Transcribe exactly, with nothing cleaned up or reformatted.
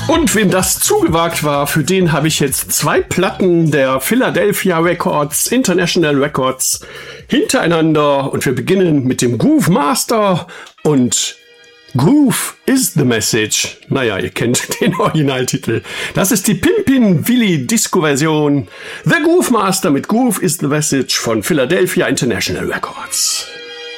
Und wem das zugewagt war, für den habe ich jetzt zwei Platten der Philadelphia Records, International Records, hintereinander. Und wir beginnen mit dem Groove Master und Groove is the Message. Naja, ihr kennt den Originaltitel. Das ist die Pimpin' Willie Disco-Version. The Groove Master mit Groove is the Message von Philadelphia International Records.